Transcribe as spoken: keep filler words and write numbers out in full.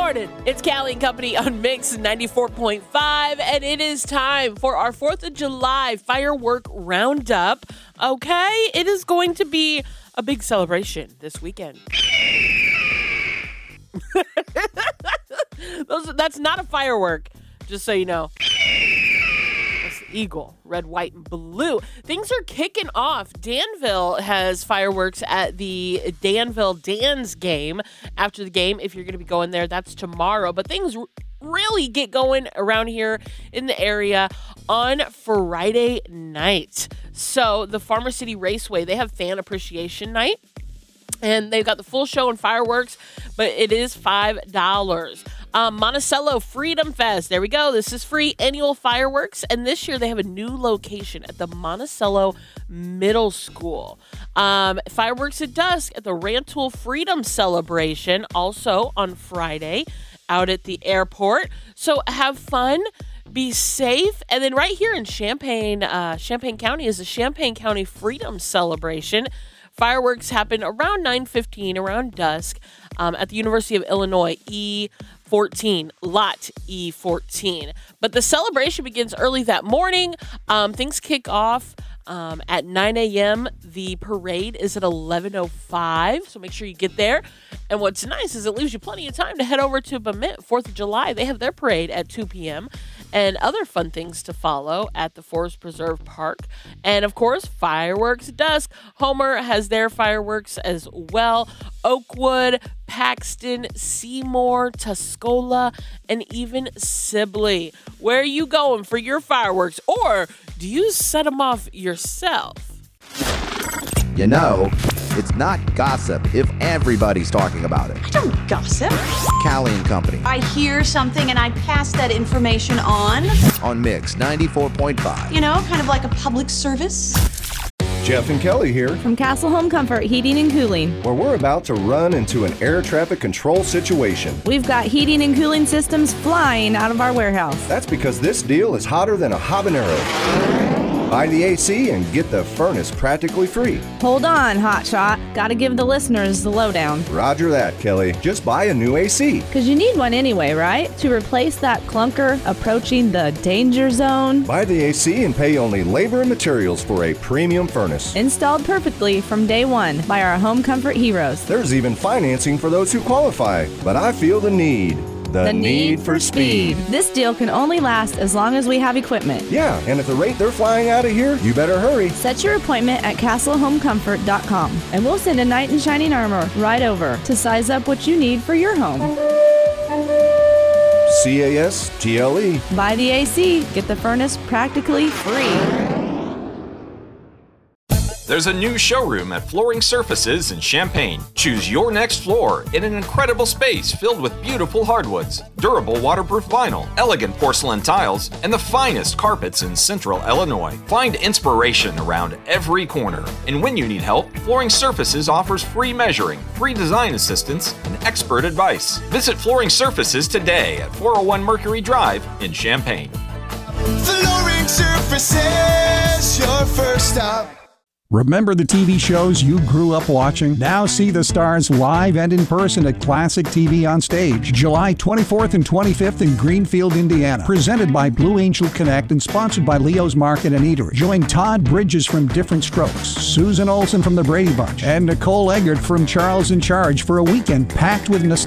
morning. It's Callie and Company on Mix ninety-four point five, and it is time for our fourth of July firework roundup. Okay, it is going to be a big celebration this weekend. Those, that's not a firework, just so you know. That's the eagle, red, white, and blue. Things are kicking off. Danville has fireworks at the Danville Dans game. After the game, if you're going to be going there, that's tomorrow. But things r- really get going around here in the area on Friday night. So the Farmer City Raceway, they have fan appreciation night. And they've got the full show and fireworks, but it is five dollars. Um, Monticello Freedom Fest. There we go. This is free annual fireworks. And this year they have a new location at the Monticello Middle School. Um, fireworks at dusk at the Rantoul Freedom Celebration, also on Friday out at the airport. So have fun. Be safe. And then right here in Champaign, uh, Champaign County is the Champaign County Freedom Celebration. Fireworks happen around nine fifteen, around dusk, um, at the University of Illinois, E fourteen, lot E fourteen. But the celebration begins early that morning. Um, things kick off um, at nine a.m. The parade is at eleven oh five, so make sure you get there. And what's nice is it leaves you plenty of time to head over to Bemint, fourth of July. They have their parade at two p.m., and other fun things to follow at the Forest Preserve Park. And, of course, fireworks at dusk. Homer has their fireworks as well. Oakwood, Paxton, Seymour, Tuscola, and even Sibley. Where are you going for your fireworks? Or do you set them off yourself? You know, it's not gossip if everybody's talking about it. I don't gossip. Callie and Company. I hear something and I pass that information on. On Mix ninety-four point five. You know, kind of like a public service. Jeff and Kelly here, from Castle Home Comfort Heating and Cooling, where we're about to run into an air traffic control situation. We've got heating and cooling systems flying out of our warehouse. That's because this deal is hotter than a habanero. Buy the A C and get the furnace practically free. Hold on, hotshot. Gotta give the listeners the lowdown. Roger that, Kelly. Just buy a new A C. Because you need one anyway, right? To replace that clunker approaching the danger zone. Buy the A C and pay only labor and materials for a premium furnace. Installed perfectly from day one by our home comfort heroes. There's even financing for those who qualify. But I feel the need. The, the need, need for speed. speed. This deal can only last as long as we have equipment. Yeah, and at the rate they're flying out of here, you better hurry. Set your appointment at castle home comfort dot com, and we'll send a knight in shining armor right over to size up what you need for your home. C A S T L E. Buy the A C, get the furnace practically free. There's a new showroom at Flooring Surfaces in Champaign. Choose your next floor in an incredible space filled with beautiful hardwoods, durable waterproof vinyl, elegant porcelain tiles, and the finest carpets in central Illinois. Find inspiration around every corner. And when you need help, Flooring Surfaces offers free measuring, free design assistance, and expert advice. Visit Flooring Surfaces today at four oh one Mercury Drive in Champaign. Flooring Surfaces, your first stop. Remember the T V shows you grew up watching? Now see the stars live and in person at Classic T V on Stage, July twenty-fourth and twenty-fifth in Greenfield, Indiana. Presented by Blue Angel Connect and sponsored by Leo's Market and Eatery. Join Todd Bridges from Different Strokes, Susan Olsen from the Brady Bunch, and Nicole Eggert from Charles in Charge for a weekend packed with nostalgia.